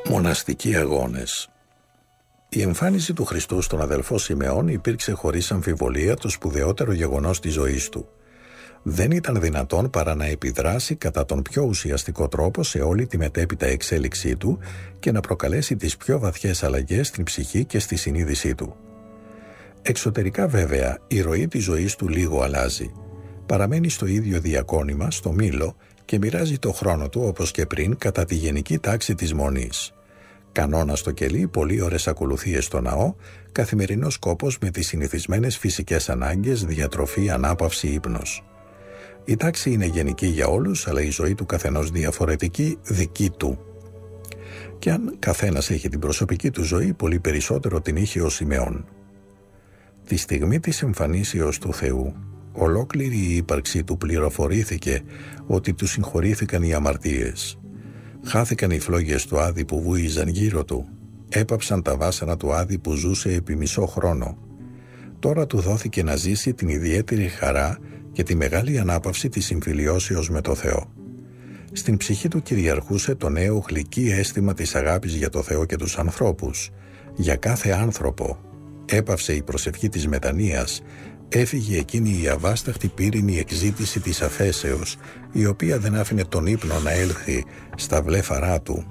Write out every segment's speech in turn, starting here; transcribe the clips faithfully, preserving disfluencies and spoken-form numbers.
Μοναστικοί αγώνες. Η εμφάνιση του Χριστού στον αδελφό Σιμεών υπήρξε χωρίς αμφιβολία το σπουδαιότερο γεγονός της ζωής του. Δεν ήταν δυνατόν παρά να επιδράσει κατά τον πιο ουσιαστικό τρόπο σε όλη τη μετέπειτα εξέλιξή του και να προκαλέσει τις πιο βαθιές αλλαγές στην ψυχή και στη συνείδησή του. Εξωτερικά βέβαια η ροή της ζωής του λίγο αλλάζει. Παραμένει στο ίδιο διακόνημα, στο Μήλο, και μοιράζει το χρόνο του όπως και πριν κατά τη γενική τάξη της μονής. Κανόνα στο κελί, πολύ ώρες ακολουθίες στο ναό, καθημερινός κόπος με τις συνηθισμένες φυσικές ανάγκες, διατροφή, ανάπαυση, ύπνος. Η τάξη είναι γενική για όλους, αλλά η ζωή του καθενός διαφορετική, δική του. Και αν καθένας έχει την προσωπική του ζωή, πολύ περισσότερο την είχε ο Σιμεών. Τη στιγμή της εμφανίσεως του Θεού, ολόκληρη η ύπαρξή του πληροφορήθηκε ότι του συγχωρήθηκαν οι αμαρτίες. Χάθηκαν οι φλόγες του Άδη που βούιζαν γύρω του. Έπαψαν τα βάσανα του Άδη που ζούσε επί μισό χρόνο. Τώρα του δόθηκε να ζήσει την ιδιαίτερη χαρά και τη μεγάλη ανάπαυση της συμφιλιώσεως με το Θεό. Στην ψυχή του κυριαρχούσε το νέο γλυκύ αίσθημα της αγάπης για το Θεό και τους ανθρώπους. Για κάθε άνθρωπο. Έπαυσε η προσευχή της μετανοίας. Έφυγε εκείνη η αβάσταχτη πύρινη εκζήτηση της αφέσεως, η οποία δεν άφηνε τον ύπνο να έλθει στα βλέφαρά του.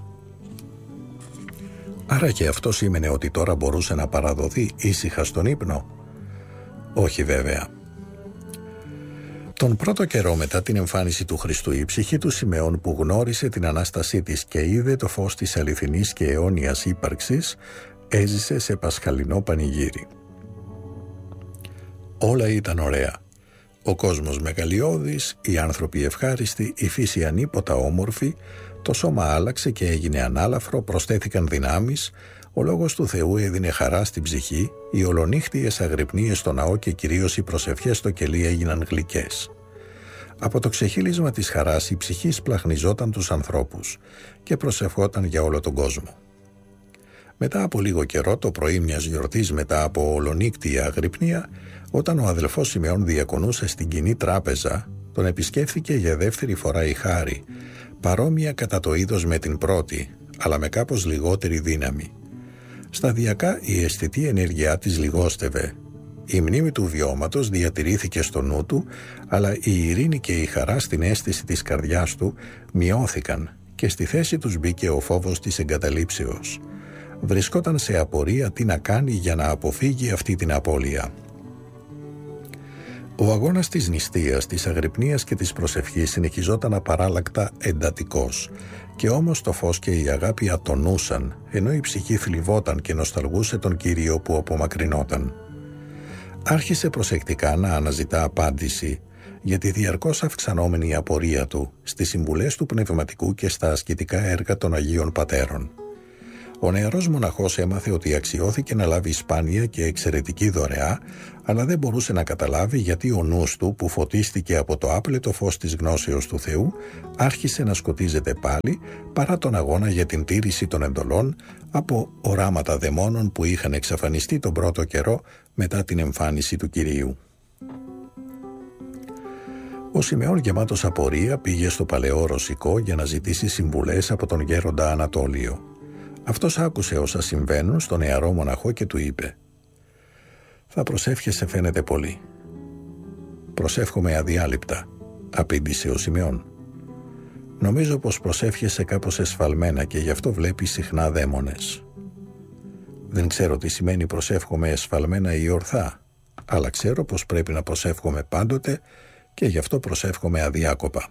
Άρα και αυτό σήμαινε ότι τώρα μπορούσε να παραδοθεί ήσυχα στον ύπνο? Όχι βέβαια. Τον πρώτο καιρό μετά την εμφάνιση του Χριστού, η ψυχή του Σιμεών, που γνώρισε την Ανάστασή της και είδε το φως της αληθινής και αιώνιας ύπαρξης, έζησε σε πασχαλινό πανηγύρι. Όλα ήταν ωραία. Ο κόσμος μεγαλειώδης, οι άνθρωποι ευχάριστοι, η φύση ανίποτα όμορφη, το σώμα άλλαξε και έγινε ανάλαφρο, προσθέθηκαν δυνάμεις, ο λόγος του Θεού έδινε χαρά στην ψυχή, οι ολονύχτιες αγρυπνίες στο ναό και κυρίως οι προσευχές στο κελί έγιναν γλυκές. Από το ξεχύλισμα της χαράς η ψυχή σπλαχνιζόταν τους ανθρώπους και προσευχόταν για όλο τον κόσμο. Μετά από λίγο καιρό, το πρωί μιας γιορτής μετά από ολονύκτια αγρυπνία, όταν ο αδελφός Σιμεών διακονούσε στην κοινή τράπεζα, τον επισκέφθηκε για δεύτερη φορά η χάρη, παρόμοια κατά το είδος με την πρώτη, αλλά με κάπως λιγότερη δύναμη. Σταδιακά η αισθητή ενέργειά της λιγόστευε. Η μνήμη του βιώματος διατηρήθηκε στο νου του, αλλά η ειρήνη και η χαρά στην αίσθηση της καρδιάς του μειώθηκαν και στη θέση τους μπήκε ο φόβος της εγκαταλείψεως. Βρισκόταν σε απορία τι να κάνει για να αποφύγει αυτή την απώλεια. Ο αγώνας της νηστείας, της αγρυπνίας και της προσευχής συνεχιζόταν απαράλλακτα εντατικός, και όμως το φως και η αγάπη ατονούσαν, ενώ η ψυχή θλιβόταν και νοσταλγούσε τον Κύριο που απομακρυνόταν. Άρχισε προσεκτικά να αναζητά απάντηση για τη διαρκώς αυξανόμενη απορία του στις συμβουλές του πνευματικού και στα ασκητικά έργα των Αγίων Πατέρων. Ο νεαρός μοναχός έμαθε ότι αξιώθηκε να λάβει σπάνια και εξαιρετική δωρεά, αλλά δεν μπορούσε να καταλάβει γιατί ο νους του, που φωτίστηκε από το άπλετο φως της γνώσεως του Θεού, άρχισε να σκοτίζεται πάλι, παρά τον αγώνα για την τήρηση των εντολών από οράματα δαιμόνων που είχαν εξαφανιστεί τον πρώτο καιρό μετά την εμφάνιση του Κυρίου. Ο Σιμεών, γεμάτος απορία, πήγε στο παλαιό Ρωσικό για να ζητήσει συμβουλές από τον γέροντα Ανατόλιο. Αυτός άκουσε όσα συμβαίνουν στον νεαρό μοναχό και του είπε: «Θα προσεύχεσαι, φαίνεται πολύ». «Προσεύχομαι αδιάλειπτα», απήντησε ο Σιμεών. «Νομίζω πως προσεύχεσαι κάπως εσφαλμένα και γι' αυτό βλέπεις συχνά δαίμονες». «Δεν ξέρω τι σημαίνει προσεύχομαι εσφαλμένα ή ορθά, αλλά ξέρω πως πρέπει να προσεύχομαι πάντοτε και γι' αυτό προσεύχομαι αδιάκοπα».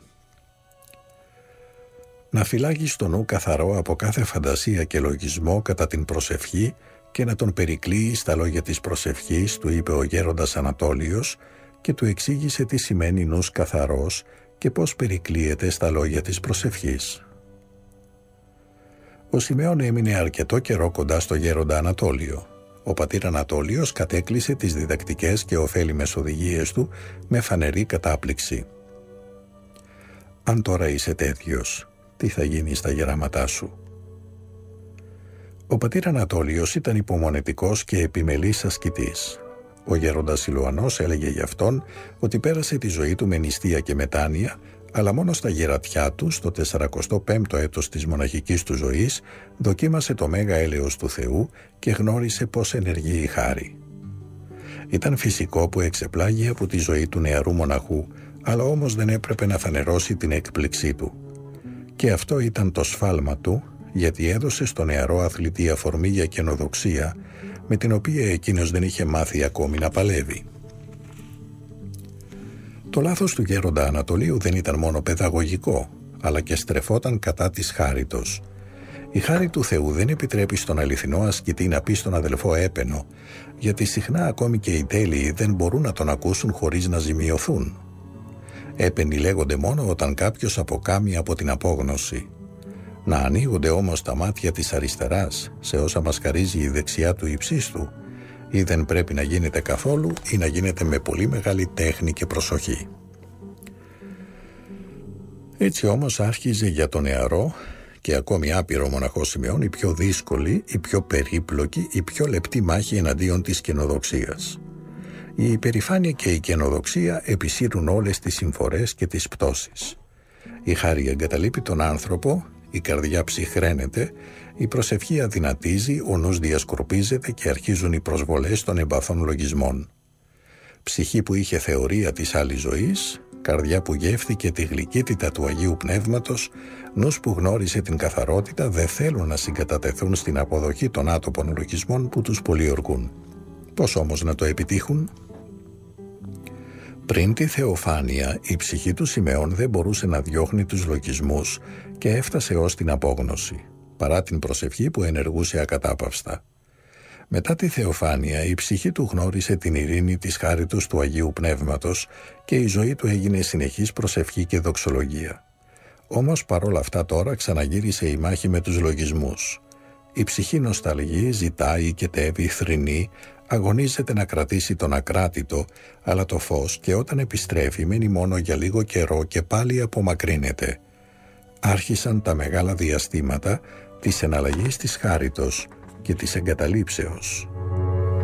Να φυλάγεις το νου καθαρό από κάθε φαντασία και λογισμό κατά την προσευχή και να τον περικλείεις στα λόγια της προσευχής, του είπε ο γέροντας Ανατόλιος και του εξήγησε τι σημαίνει νους καθαρός και πώς περικλείεται στα λόγια της προσευχής. Ο Σιμεών έμεινε αρκετό καιρό κοντά στο γέροντα Ανατόλιο. Ο πατήρ Ανατόλιος κατέκλυσε τις διδακτικές και ωφέλιμες οδηγίες του με φανερή κατάπληξη. «Αν τώρα είσαι τέτοιος, τι θα γίνει στα γεράματά σου?» Ο πατήρ Ανατόλιος ήταν υπομονετικός και επιμελής ασκητής. Ο γέροντας Σιλουανός έλεγε για αυτόν ότι πέρασε τη ζωή του με νηστεία και μετάνοια, αλλά μόνο στα γερατιά του, στο τεσσαρακοστό πέμπτο έτος της μοναχικής του ζωής, δοκίμασε το μέγα έλεος του Θεού και γνώρισε πώς ενεργεί η χάρη. Ήταν φυσικό που εξεπλάγει από τη ζωή του νεαρού μοναχού, αλλά όμως δεν έπρεπε να φανερώσει την έκπληξή του. Και αυτό ήταν το σφάλμα του, γιατί έδωσε στο νεαρό αθλητή αφορμή για καινοδοξία, με την οποία εκείνος δεν είχε μάθει ακόμη να παλεύει. Το λάθος του γέροντα Ανατολίου δεν ήταν μόνο παιδαγωγικό, αλλά και στρεφόταν κατά της χάριτος. Η χάρη του Θεού δεν επιτρέπει στον αληθινό ασκητή να πει στον αδελφό έπαινο, γιατί συχνά ακόμη και οι τέλειοι δεν μπορούν να τον ακούσουν χωρίς να ζημιωθούν. Έπαινοι λέγονται μόνο όταν κάποιος αποκάμει από την απόγνωση. Να ανοίγονται όμως τα μάτια της αριστεράς σε όσα μας χαρίζει η δεξιά του υψίστου, ή δεν πρέπει να γίνεται καθόλου ή να γίνεται με πολύ μεγάλη τέχνη και προσοχή. Έτσι όμως άρχιζε για τον νεαρό και ακόμη άπειρο μοναχό Σιμεών η πιο δύσκολη, η πιο περίπλοκη, η πιο λεπτή μάχη εναντίον της καινοδοξίας. Η υπερηφάνεια και η καινοδοξία επισύρουν όλες τις συμφορές και τις πτώσεις. Η χάρη εγκαταλείπει τον άνθρωπο, η καρδιά ψυχραίνεται, η προσευχή αδυνατίζει, ο νους διασκορπίζεται και αρχίζουν οι προσβολές των εμπαθών λογισμών. Ψυχή που είχε θεωρία της άλλης ζωής, καρδιά που γεύθηκε τη γλυκύτητα του Αγίου Πνεύματος, νους που γνώρισε την καθαρότητα, δεν θέλουν να συγκατατεθούν στην αποδοχή των άτοπων λογισμών που τους πολιορκούν. Πώς όμως να το επιτύχουν? Πριν τη θεοφάνεια, η ψυχή του Σιμεών δεν μπορούσε να διώχνει τους λογισμούς και έφτασε ως την απόγνωση, παρά την προσευχή που ενεργούσε ακατάπαυστα. Μετά τη θεοφάνεια, η ψυχή του γνώρισε την ειρήνη της χάριτος του Αγίου Πνεύματος και η ζωή του έγινε συνεχής προσευχή και δοξολογία. Όμως παρόλα αυτά τώρα ξαναγύρισε η μάχη με τους λογισμούς. Η ψυχή νοσταλγεί, ζητάει, κετεύει, θρηνεί, αγωνίζεται να κρατήσει τον ακράτητο, αλλά το φως και όταν επιστρέφει μένει μόνο για λίγο καιρό και πάλι απομακρύνεται. Άρχισαν τα μεγάλα διαστήματα της εναλλαγής της χάριτος και της εγκαταλείψεως.